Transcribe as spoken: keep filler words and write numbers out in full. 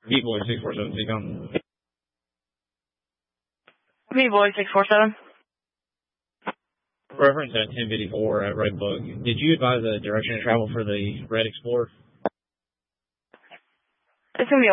V-Boy six four seven, speak on. V-Boy six four seven. Reference at ten fifty-four at Red Book. Did you advise the direction of travel for the Red Explorer? It's going to be a